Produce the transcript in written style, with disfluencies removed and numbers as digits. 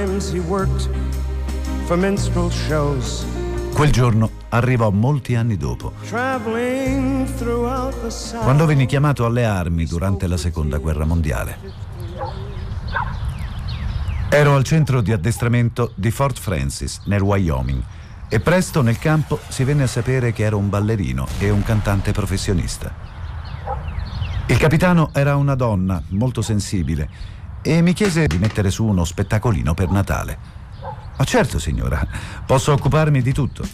He worked for minstrel shows. Quel giorno arrivò molti anni dopo, Traveling throughout the South. quando venne chiamato alle armi durante la Seconda Guerra Mondiale. Ero al centro di addestramento di Fort Francis, nel Wyoming, e presto nel campo si venne a sapere che ero un ballerino e un cantante professionista. Il capitano era una donna molto sensibile e mi chiese di mettere su uno spettacolino per Natale. Ma certo, signora, posso occuparmi di tutto.